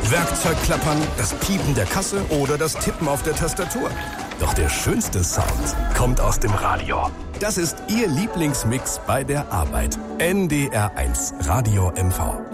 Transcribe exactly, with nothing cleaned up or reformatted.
Werkzeugklappern, das Piepen der Kasse oder das Tippen auf der Tastatur. Doch der schönste Sound kommt aus dem Radio. Das ist Ihr Lieblingsmix bei der Arbeit. N D R eins Radio M V.